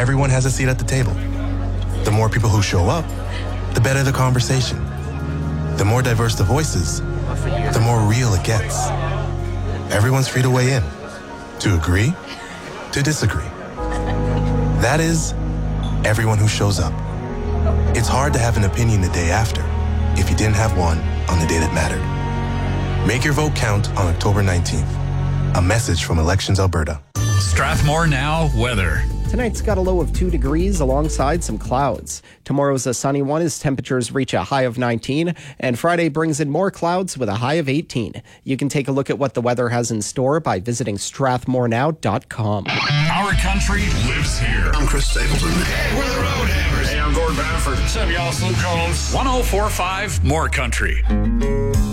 everyone has a seat at the table. The more people who show up, the better the conversation. The more diverse the voices, the more real it gets. Everyone's free to weigh in, to agree, to disagree. That is, everyone who shows up. It's hard to have an opinion the day after if you didn't have one on the day that mattered. Make your vote count on October 19th. A message from Elections Alberta. Strathmore Now weather. Tonight's got a low of 2 degrees alongside some clouds. Tomorrow's a sunny one as temperatures reach a high of 19, and Friday brings in more clouds with a high of 18. You can take a look at what the weather has in store by visiting strathmorenow.com. Our country lives here. I'm Chris Stapleton. Hey, we're the Road Hammers. Hey, I'm Gord Bamford. What's up, y'all? Slim Combs. 104.5 More Country.